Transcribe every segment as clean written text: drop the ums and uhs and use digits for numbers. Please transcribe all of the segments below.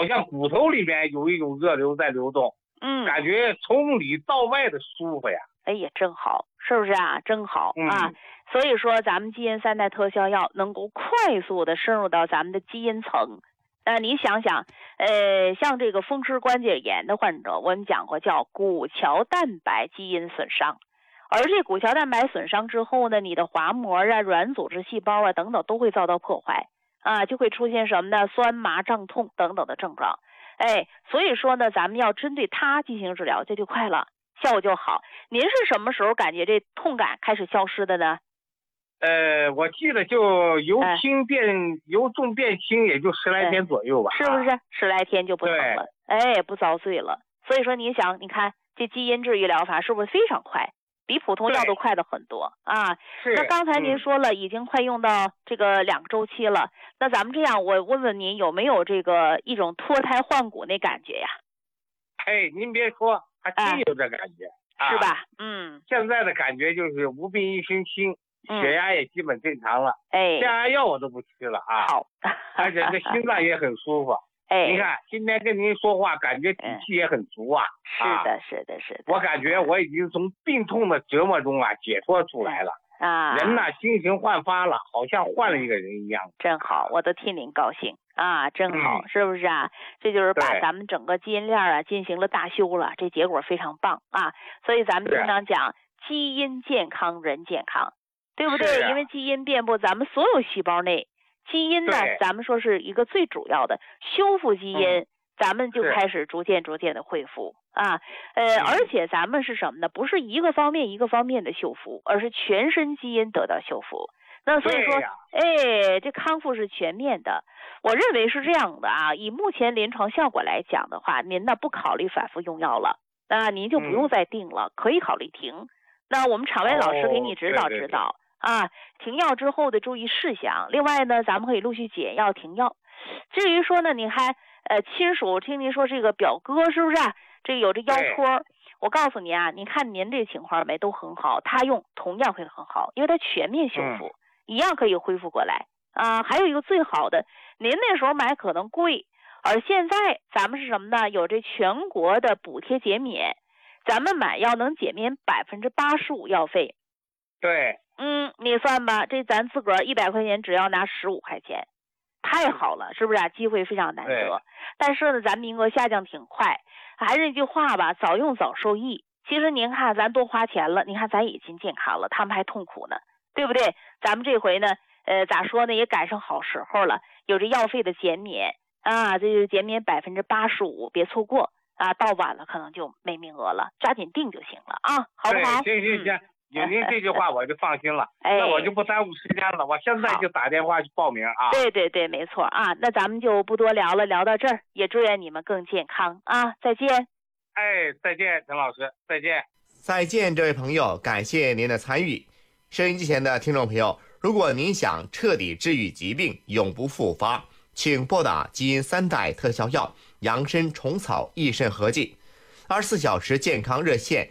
好像骨头里面有一种热流在流动，感觉从里到外的舒服呀。 哎呀，真好，是不是啊？真好啊！所以说，咱们基因3代特效药能够快速的深入到咱们的基因层。你想想，像这个风湿关节炎的患者，我们讲过叫骨桥蛋白基因损伤，而这骨桥蛋白损伤之后呢，你的滑膜啊、软组织细胞啊等等都会遭到破坏啊，就会出现什么呢？酸麻胀痛等等的症状。所以说呢，咱们要针对它进行治疗，这就快了，效果就好。您是什么时候感觉这痛感开始消失的呢？ 我记得就由重变轻，也就10来天左右吧， 是不是？10来天就不疼了，不遭罪了。所以说，你想，你看这基因治愈疗法是不是非常快？比普通药都快的很多啊！那刚才您说了，已经快用到这个2个周期了。那咱们这样，我问问您，有没有这个一种脱胎换骨那感觉呀？ 您别说，还真有这感觉， 是吧？ 现在的感觉就是无病一身轻，血压也基本正常了，降压药我都不吃了啊。 好， 而且这心脏也很舒服。您看今天跟您说话，感觉底气也很足啊。 是的，是的，是的。 我感觉我已经从病痛的折磨中解脱出来了啊！人呢，心情焕发了，好像换了一个人一样。 真好，我都替您高兴啊！真好，是不是啊？这就是把咱们整个基因链进行了大修了，这结果非常棒啊！所以咱们经常讲基因健康人健康，对不对？因为基因遍布咱们所有细胞内。基因呢，咱们说是一个最主要的修复基因，咱们就开始逐渐的恢复啊。而且咱们是什么呢？不是一个方面的修复，而是全身基因得到修复。那所以说，这康复是全面的。我认为是这样的啊。以目前临床效果来讲的话，您呢不考虑反复用药了，那您就不用再定了，可以考虑停。那我们场外老师给你指导指导。停药之后的注意事项。另外呢，咱们可以陆续减药停药。至于说呢，你还亲属，听您说这个表哥是不是这有这腰托？我告诉您啊，你看您这情况没都很好，他用同样会很好，因为他全面修复，一样可以恢复过来啊。还有一个最好的，您那时候买可能贵，而现在咱们是什么呢？有这全国的补贴减免，咱们买药能减免85%药费。 对。 你算吧，这咱自个儿100块钱只要拿15块钱，太好了，是不是机会非常难得。但是呢，咱名额下降挺快，还是那句话吧，早用早受益。其实您看咱多花钱了，您看咱已经健康了，他们还痛苦呢，对不对？咱们这回呢咋说呢，也赶上好时候了，有这药费的减免啊，这就减免85%，别错过啊，到晚了可能就没名额了，抓紧订就行了啊，好不好？ 行。有您这句话我就放心了，那我就不耽误时间了，我现在就打电话去报名啊。 对，没错啊，那咱们就不多聊了，聊到这儿，也祝愿你们更健康啊，再见。 再见，陈老师，再见。 再见，这位朋友，感谢您的参与。收音机前的听众朋友，如果您想彻底治愈疾病，永不复发，请拨打基因3代特效药扬参虫草益肾合剂。24小时健康热线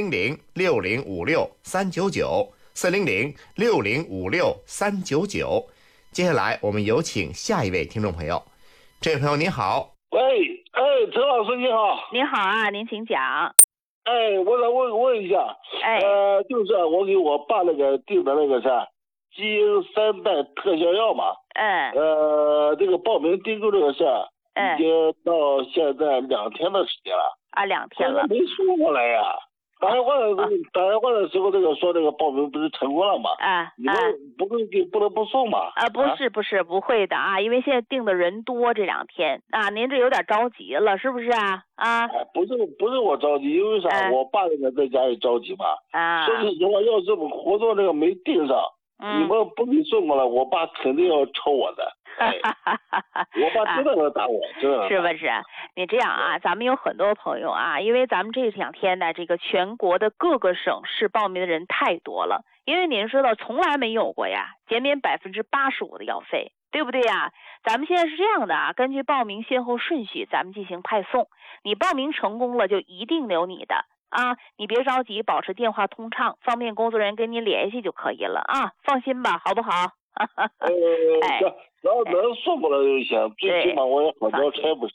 400-6056-399，400-6056-399。接下来我们有请下一位听众朋友。这位朋友您好。 喂，陈老师你好。 您好啊，您请讲。 我想问一下，就是我给我爸那个订的那个基因3代特效药嘛，这个报名订购这个事已经到现在2天的时间了。 2天了， 没送过来呀。打电话的时候，这个说这个报名不是成功了吗？你们不能不送吗？ 不是，不会的啊，因为现在订的人多这2天啊，您这有点着急了，是不是啊？ 不是我着急，因为啥？我爸那个在家里着急嘛。说实话，要是我活动这个没订上，你们不给送过来，我爸肯定要抽我的。我爸真的能打我，真的。 是不是？你这样啊，咱们有很多朋友啊，因为咱们这2天呢，这个全国的各个省市报名的人太多了，因为您知道从来没有过呀，减免85%的药费，对不对呀？咱们现在是这样的啊，根据报名先后顺序，咱们进行派送。你报名成功了，就一定有你的啊，你别着急，保持电话通畅，方便工作人员跟您联系就可以了啊，放心吧，好不好？ 只要能送过来就行，最起码我也好交差不是。